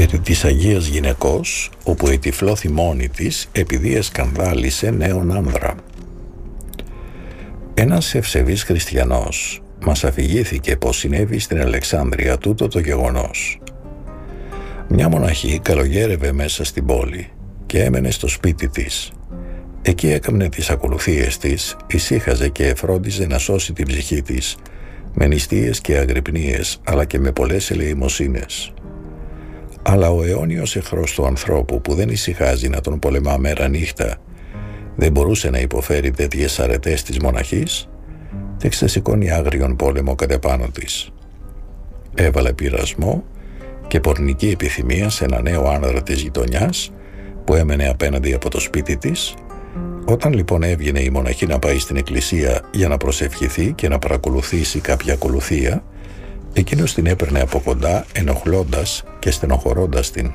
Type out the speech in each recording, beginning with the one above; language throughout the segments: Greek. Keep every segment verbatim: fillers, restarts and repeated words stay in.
περί της Αγίας Γυναικός, όπου ετυφλώθη μόνη της επειδή εσκανδάλισε νέον άνδρα. Ένας ευσεβής χριστιανός μας αφηγήθηκε πως συνέβη στην Αλεξάνδρεια τούτο το γεγονός. Μια μοναχή καλογέρευε μέσα στην πόλη και έμενε στο σπίτι της. Εκεί έκαμνε τις ακολουθίες της, ησύχαζε και εφρόντιζε να σώσει την ψυχή της, με νηστείες και αγρυπνίες, αλλά και με πολλές ελεημοσύνες. Αλλά ο αιώνιος εχθρός του ανθρώπου, που δεν ησυχάζει να τον πολεμά μέρα νύχτα, δεν μπορούσε να υποφέρει τέτοιες αρετές της μοναχής, και ξεσηκώνει άγριον πόλεμο κατ' επάνω της. Έβαλε πειρασμό και πορνική επιθυμία σε ένα νέο άνδρα της γειτονιάς που έμενε απέναντι από το σπίτι της. Όταν λοιπόν έβγαινε η μοναχή να πάει στην εκκλησία για να προσευχηθεί και να παρακολουθήσει κάποια ακολουθία, εκείνος την έπαιρνε από κοντά, ενοχλώντας και στενοχωρώντας την.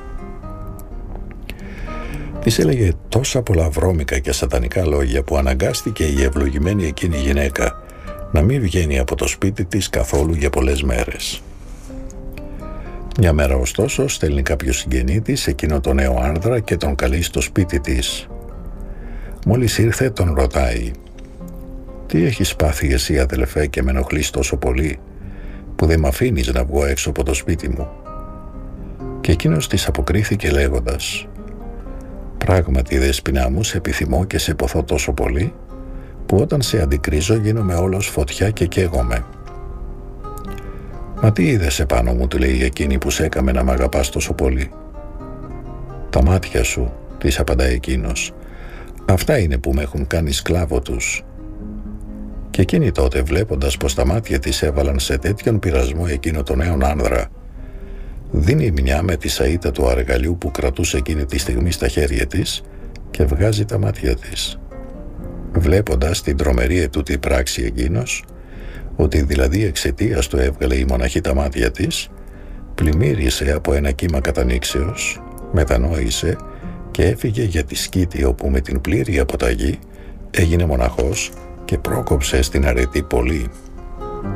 Της έλεγε τόσα πολλά βρώμικα και σατανικά λόγια που αναγκάστηκε η ευλογημένη εκείνη γυναίκα να μην βγαίνει από το σπίτι της καθόλου για πολλές μέρες. Μια μέρα ωστόσο στέλνει κάποιο συγγενή της εκείνο το νέο άνδρα και τον καλεί στο σπίτι της. Μόλις ήρθε τον ρωτάει: «Τι έχεις πάθει εσύ, αδελφέ, και με ενοχλείς τόσο πολύ, που δεν μ' αφήνεις να βγω έξω από το σπίτι μου?» Και εκείνος της αποκρίθηκε λέγοντας: «Πράγματι, δεσποινά μου, σε επιθυμώ και σε ποθώ τόσο πολύ, που όταν σε αντικρίζω γίνομαι όλος φωτιά και καίγομαι». «Μα τι είδες επάνω μου», του λέει εκείνη, «που σε έκαμε να μ' αγαπάς τόσο πολύ?» «Τα μάτια σου», της απαντάει εκείνος, «αυτά είναι που με έχουν κάνει σκλάβο τους». Και εκείνη τότε, βλέποντας πως τα μάτια της έβαλαν σε τέτοιον πειρασμό εκείνο τον νέον άνδρα, δίνει μια με τη σαΐτα του αργαλιού που κρατούσε εκείνη τη στιγμή στα χέρια της και βγάζει τα μάτια της. Βλέποντας την τρομερή ετούτη πράξη εκείνος, ότι δηλαδή εξαιτίας του έβγαλε η μοναχή τα μάτια της, πλημμύρισε από ένα κύμα κατανήξεως, μετανόησε και έφυγε για τη Σκήτη, όπου με την πλήρη αποταγή έγινε μοναχός και πρόκοψε στην αρετή πολύ.